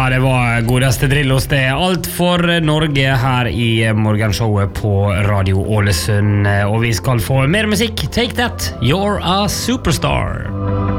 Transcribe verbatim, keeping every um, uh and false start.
Ja, det var godeste Drillos det. Alt for Norge her i morgenshowet på Radio Ålesund. Og vi skal få mer musikk. Take that, you're a superstar.